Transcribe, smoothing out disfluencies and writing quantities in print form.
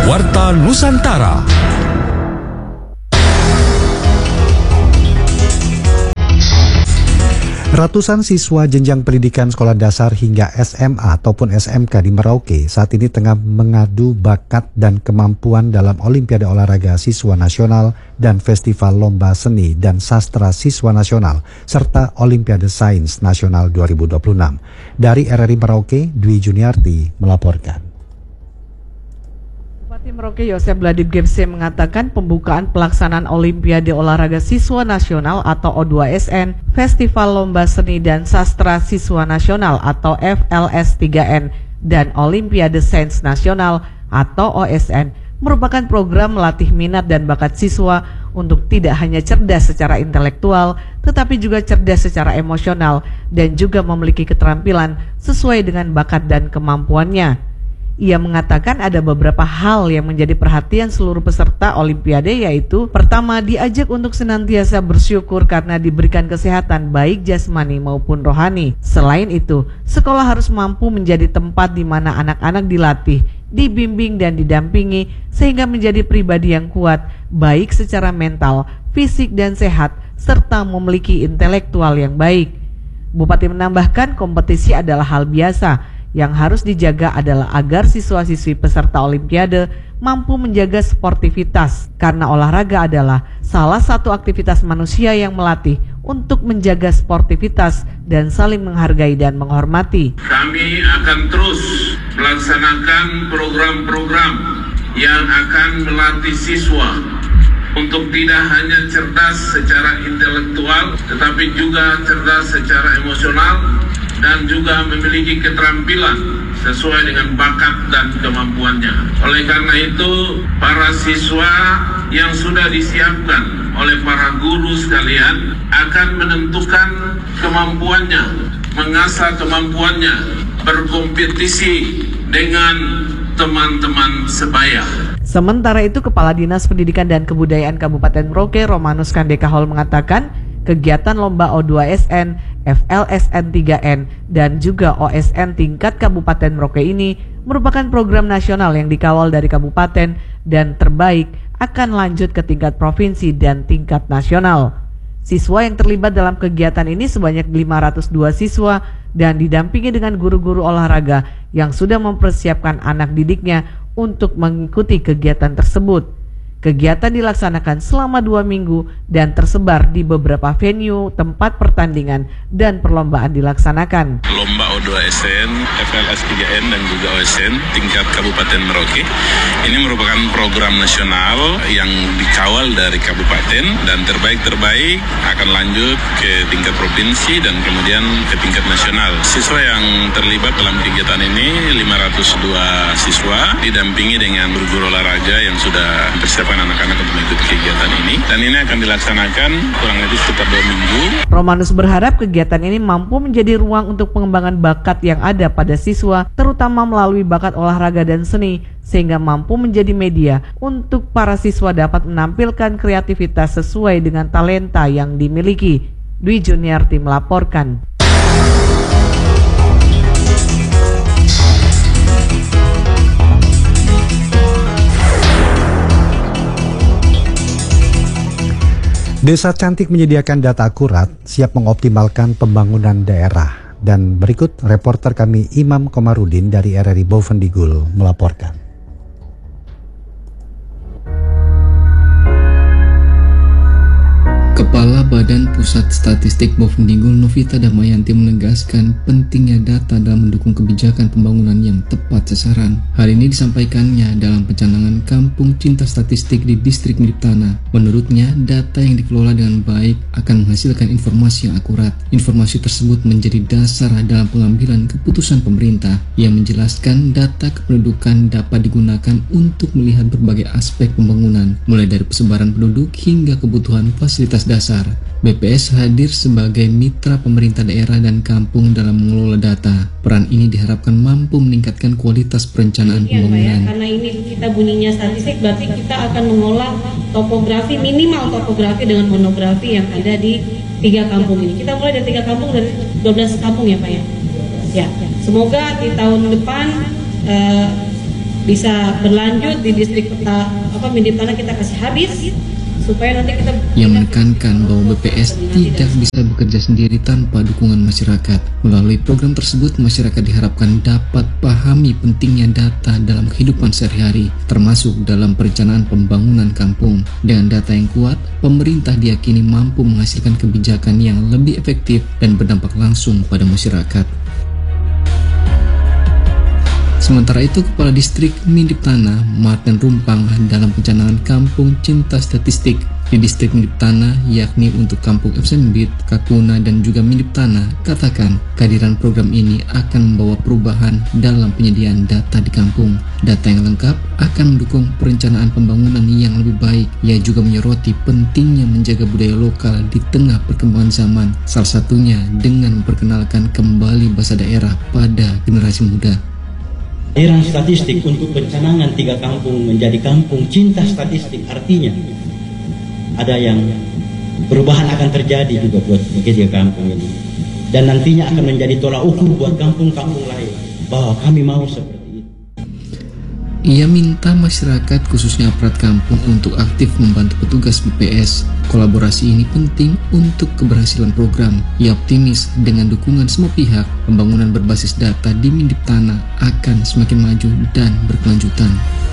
Warta Nusantara. Ratusan siswa jenjang pendidikan sekolah dasar hingga SMA ataupun SMK di Merauke saat ini tengah mengadu bakat dan kemampuan dalam Olimpiade Olahraga Siswa Nasional dan Festival Lomba Seni dan Sastra Siswa Nasional serta Olimpiade Sains Nasional 2026. Dari RRI Merauke, Dwi Juniarti melaporkan. Bupati Merauke Yosef Bladib Gemse mengatakan pembukaan pelaksanaan Olimpiade Olahraga Siswa Nasional atau O2SN, Festival Lomba Seni dan Sastra Siswa Nasional atau FLS3N, dan Olimpiade Sains Nasional atau OSN merupakan program melatih minat dan bakat siswa untuk tidak hanya cerdas secara intelektual, tetapi juga cerdas secara emosional dan juga memiliki keterampilan sesuai dengan bakat dan kemampuannya. Ia mengatakan ada beberapa hal yang menjadi perhatian seluruh peserta Olimpiade, yaitu pertama, diajak untuk senantiasa bersyukur karena diberikan kesehatan baik jasmani maupun rohani. Selain itu, sekolah harus mampu menjadi tempat di mana anak-anak dilatih, dibimbing dan didampingi sehingga menjadi pribadi yang kuat baik secara mental, fisik dan sehat serta memiliki intelektual yang baik. Bupati menambahkan kompetisi adalah hal biasa. Yang harus dijaga adalah agar siswa-siswi peserta Olimpiade mampu menjaga sportivitas, karena olahraga adalah salah satu aktivitas manusia yang melatih untuk menjaga sportivitas dan saling menghargai dan menghormati. Kami akan terus melaksanakan program-program yang akan melatih siswa untuk tidak hanya cerdas secara intelektual, tetapi juga cerdas secara emosional dan juga memiliki keterampilan sesuai dengan bakat dan kemampuannya. Oleh karena itu, para siswa yang sudah disiapkan oleh para guru sekalian akan menentukan kemampuannya, mengasah kemampuannya, berkompetisi dengan teman-teman sebaya. Sementara itu, Kepala Dinas Pendidikan dan Kebudayaan Kabupaten Merauke, Romanus Kandekahol mengatakan, kegiatan Lomba O2SN, FLSN3N, dan juga OSN tingkat Kabupaten Merauke ini merupakan program nasional yang dikawal dari kabupaten dan terbaik akan lanjut ke tingkat provinsi dan tingkat nasional. Siswa yang terlibat dalam kegiatan ini sebanyak 502 siswa dan didampingi dengan guru-guru olahraga yang sudah mempersiapkan anak didiknya untuk mengikuti kegiatan tersebut. Kegiatan dilaksanakan selama 2 minggu dan tersebar di beberapa venue tempat pertandingan dan perlombaan dilaksanakan. Lomba O2SN, FLS3N dan juga OSN tingkat Kabupaten Merauke ini merupakan program nasional yang dikawal dari kabupaten dan terbaik-terbaik akan lanjut ke tingkat provinsi dan kemudian ke tingkat nasional. Siswa yang terlibat dalam kegiatan ini 502 siswa didampingi dengan guru-guru olahraga yang sudah mempersiapkan anak-anak untuk mengikuti kegiatan ini, dan ini akan dilaksanakan kurang lebih sekitar 2 minggu. Romanus berharap kegiatan ini mampu menjadi ruang untuk pengembangan bakat yang ada pada siswa, terutama melalui bakat olahraga dan seni, sehingga mampu menjadi media untuk para siswa dapat menampilkan kreativitas sesuai dengan talenta yang dimiliki. Dwi Juniarti melaporkan. Desa Cantik menyediakan data akurat, siap mengoptimalkan pembangunan daerah. Dan berikut reporter kami Imam Komarudin dari RRI Bovendigul melaporkan. Kepala Badan Pusat Statistik Bovendigul Novita Damayanti menegaskan pentingnya data dalam mendukung kebijakan pembangunan yang tepat sasaran. Hal ini disampaikannya dalam pencanangan Kampung Cinta Statistik di Distrik Mirip Tanah. Menurutnya, data yang dikelola dengan baik akan menghasilkan informasi yang akurat. Informasi tersebut menjadi dasar dalam pengambilan keputusan pemerintah yang menjelaskan data kependudukan dapat digunakan untuk melihat berbagai aspek pembangunan, mulai dari persebaran penduduk hingga kebutuhan fasilitas dasar. BPS hadir sebagai mitra pemerintah daerah dan kampung dalam mengelola data. Peran ini diharapkan mampu meningkatkan kualitas perencanaan pembangunan. Karena ini kita bunyinya statistik, berarti kita akan mengolah topografi, minimal topografi dengan monografi yang ada di 3 kampung ini. Kita mulai dari 3 kampung, dari 12 kampung ya Pak ya. Ya, semoga di tahun depan bisa berlanjut di distrik Mindip Tanah kita kasih habis supaya nanti kita yang menekankan bahwa BPS tidak bisa bekerja sendiri tanpa dukungan masyarakat. Melalui program tersebut, masyarakat diharapkan dapat pahami pentingnya data dalam kehidupan sehari-hari, termasuk dalam perencanaan pembangunan kampung. Dengan data yang kuat, pemerintah diyakini mampu menghasilkan kebijakan yang lebih efektif dan berdampak langsung pada masyarakat. Sementara itu, Kepala Distrik Mindip Tanah, Martin Rumpang, dalam pencanangan Kampung Cinta Statistik di Distrik Mindip Tanah, yakni untuk Kampung Efsembit, Kakuna, dan juga Mindip Tanah, katakan kehadiran program ini akan membawa perubahan dalam penyediaan data di kampung. Data yang lengkap akan mendukung perencanaan pembangunan yang lebih baik. Ia juga menyoroti pentingnya menjaga budaya lokal di tengah perkembangan zaman, salah satunya dengan memperkenalkan kembali bahasa daerah pada generasi muda. Kehadiran statistik untuk pencanangan 3 kampung menjadi kampung cinta statistik, artinya ada yang perubahan akan terjadi juga buat 3 kampung ini, dan nantinya akan menjadi tolak ukur buat kampung-kampung lain bahwa kami mau seperti itu. Ia minta masyarakat khususnya aparat kampung untuk aktif membantu petugas BPS. Kolaborasi ini penting untuk keberhasilan program. Ia optimis dengan dukungan semua pihak, pembangunan berbasis data di Mindip Tanah akan semakin maju dan berkelanjutan.